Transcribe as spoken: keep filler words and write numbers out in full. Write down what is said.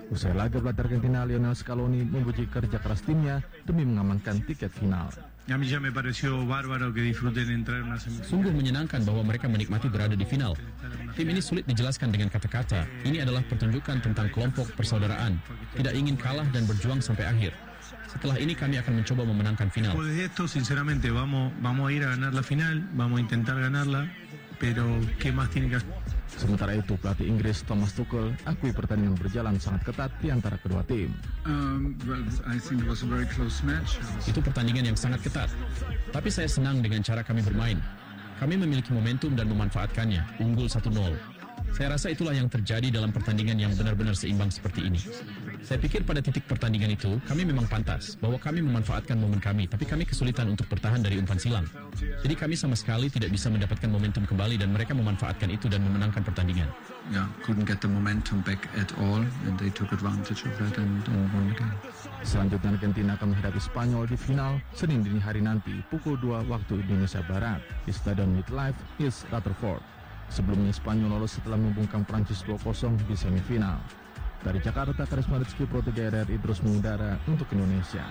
Usai laga pelatih Argentina Lionel Scaloni memuji kerja keras timnya demi mengamankan tiket final. Sungguh menyenangkan bahwa mereka menikmati berada di final. Tim ini sulit dijelaskan dengan kata-kata. Ini adalah pertunjukan tentang kelompok persaudaraan, tidak ingin kalah dan berjuang sampai akhir. Setelah ini kami akan mencoba memenangkan final. Sinceramente, vamos vamos a ir a ganar la final, vamos a intentar ganarla, pero qué más tiene que hacer. Sementara itu, pelatih Inggris Thomas Tuchel akui pertandingan berjalan sangat ketat di antara kedua tim. Um, well, I think it was a very close match. Itu pertandingan yang sangat ketat. Tapi saya senang dengan cara kami bermain. Kami memiliki momentum dan memanfaatkannya, unggul satu nol. Saya rasa itulah yang terjadi dalam pertandingan yang benar-benar seimbang seperti ini. Saya pikir pada titik pertandingan itu, kami memang pantas, bahwa kami memanfaatkan momen kami, tapi kami kesulitan untuk bertahan dari umpan silang. Jadi kami sama sekali tidak bisa mendapatkan momentum kembali dan mereka memanfaatkan itu dan memenangkan pertandingan. Yeah, couldn't get the momentum back at all, and they took advantage of that and, and won the game. Selanjutnya Argentina akan menghadapi Spanyol di final Senin dini hari nanti pukul dua waktu Indonesia Barat di Stadion MetLife East Rutherford. Sebelumnya Spanyol lolos setelah membungkam Prancis dua kosong di semifinal. Dari Jakarta, Karisma Rizky Pro tiga R R I terus mengudara untuk Indonesia.